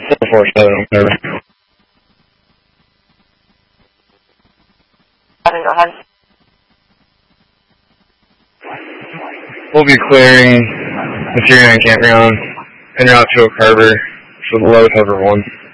447 on Carver. Go ahead. We'll be clearing the 39 campground en route to Oak Harbor, so the low cover 1.